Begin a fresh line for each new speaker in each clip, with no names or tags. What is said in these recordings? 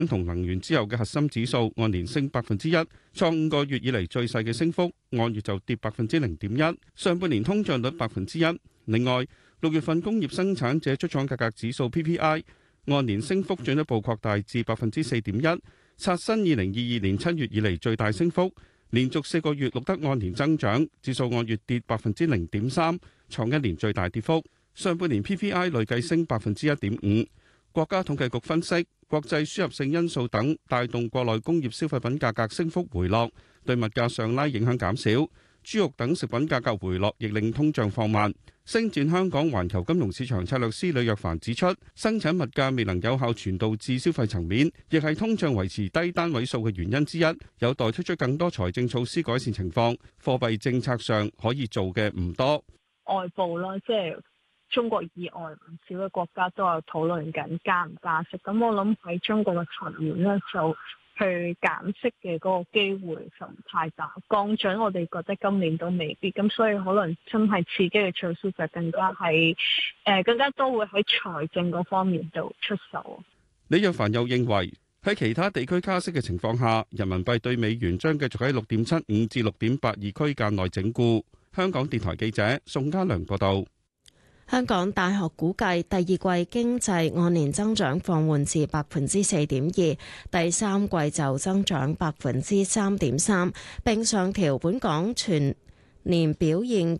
同能源之後嘅核心指數按年升1%，創5個月以嚟最細嘅升幅，按月就跌0.1%。上半年通脹率1%。另外，6月份工業生產者出廠價格指數 PPI 按年升幅進一步擴大至4.1%，刷新2022年7月以嚟最大升幅，連續4個月錄得按年增長，指數按月跌0.3%，創一年最大跌幅。上半年 PPI 累計升1.5%。國家統計局分析，國際輸入性因素等帶動國內工業消費品價格升幅回落，對物價上拉影響減少。豬肉等食品價格回落，亦令通脹放慢。星展香港環球金融市場策略師呂若凡指出，生產物價未能有效傳導至消費層面，亦係通脹維持低單位數嘅原因之一，有待推出更多財政措施改善情況。貨幣政策上可以做嘅唔多。
外部啦，即係中國以外唔少嘅國家都有討論緊加唔加息。咁我諗喺中國嘅層面咧，就去減息嘅嗰個機會就唔太大，降準我哋覺得今年都未必，咁所以可能真係刺激嘅措施就更加多會喺財政嗰方面度出手。
李若凡又認為喺其他地區加息嘅情況下，人民幣對美元將繼續喺6.75至6.82區間內整固。香港電台記者宋家良報道。
香港大學估計第二季經濟按年增長放緩至4.2%，第三季就增長3.3%，並上調本港全年表現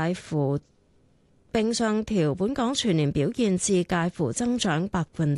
至介乎增長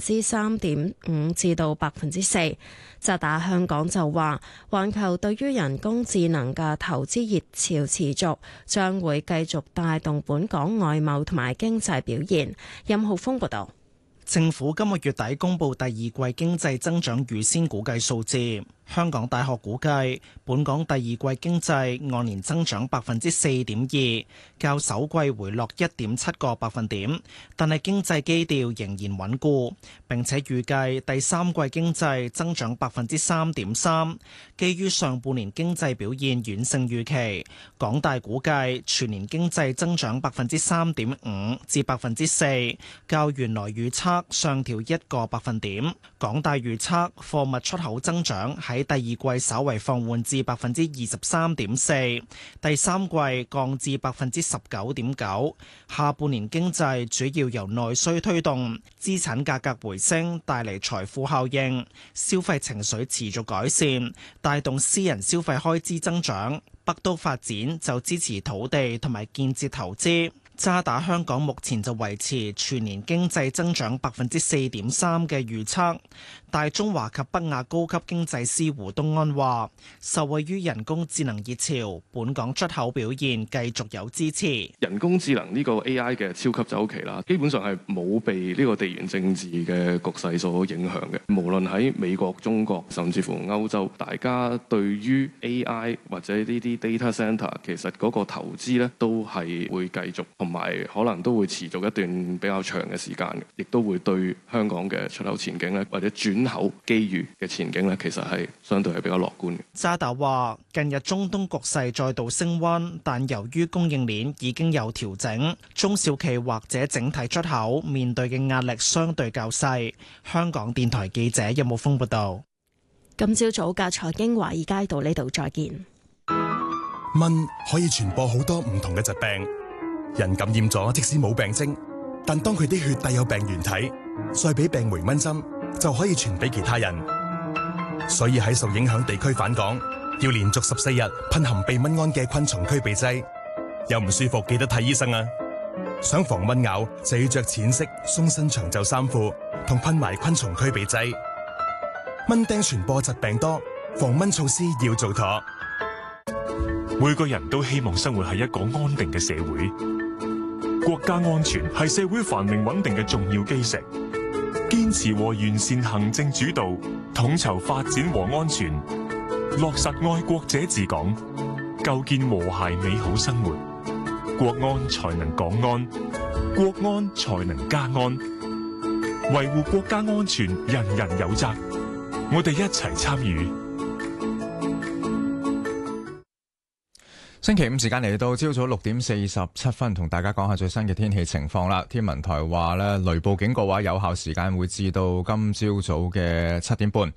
3.5%至到4%。渣打香港就話，環球對於人工智能嘅投資熱潮持續，將會繼續帶動本港外貿同埋經濟表現。任浩峰報道。
政府今個月底公布第二季經濟增長預先估計數字。香港大學估計，本港第二季經濟按年增長4.2%，較首季回落1.7個百分點，但係經濟基調仍然穩固。並且預計第三季經濟增長3.3%。基於上半年經濟表現遠勝預期，港大估計全年經濟增長3.5%至4%，較原來預測上調1個百分點。港大預測貨物出口增長喺第二季稍為放緩至23.4%，第三季降至19.9%。下半年經濟主要由內需推動，資產價格回升帶嚟財富效應，消費情緒持續改善，帶動私人消費開支增長。北都發展就支持土地同埋建設投資。渣打香港目前就維持全年經濟增長4.3%嘅預測。大中華及北亞高級經濟師胡東安話，受惠於人工智能熱潮，本港出口表現繼續有支持。
人工智能呢個 AI 嘅超級周期啦，基本上係冇被呢個地緣政治嘅局勢所影響嘅。無論喺美國、中國，甚至乎歐洲，大家對於 AI 或者呢啲 data center 其實嗰個投資咧都係會繼續，同埋可能都會持續一段比較長嘅時間嘅，亦都會對香港嘅出口前景咧或者轉口機遇嘅前景咧，其實係相對係比較樂觀嘅。
渣打話：近日中東局勢再度升溫，但由於供應鏈已經有調整，中小企或者整體出口面對嘅壓力相對較細。香港電台記者任武峰報道。
今朝早嘅財經華爾街到呢度再見。
蚊可以傳播好多唔同嘅疾病，人感染咗即使冇病徵，但當佢啲血帶有病原體，再俾病媒蚊針，就可以傳俾其他人。所以喺受影響地區返港，要連續14日噴含避蚊胺嘅昆蟲驅避劑。有唔舒服記得睇醫生啊！想防蚊咬就要着淺色鬆身長袖衫褲，同噴埋昆蟲驅避劑。蚊叮傳播疾病多，防蚊措施要做妥。
每個人都希望生活喺一個安定嘅社會，國家安全係社會繁榮穩定嘅重要基石。堅持和完善行政主導，統籌發展和安全，落實愛國者治港，構建和諧美好生活。國安才能港安，國安才能家安。維護國家安全，人人有責。我哋一齊參與。
星期五時間嚟到朝早6:47，同大家講下最新嘅天氣情況啦。天文台話咧，雷暴警告話有效時間會至到今朝早嘅7點半。